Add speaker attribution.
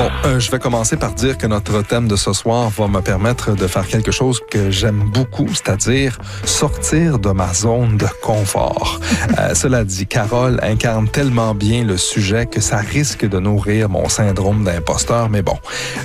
Speaker 1: Bon, je vais commencer par dire que notre thème de ce soir va me permettre de faire quelque chose que j'aime beaucoup, c'est-à-dire sortir de ma zone de confort. Cela dit, Carole incarne tellement bien le sujet que ça risque de nourrir mon syndrome d'imposteur, mais bon,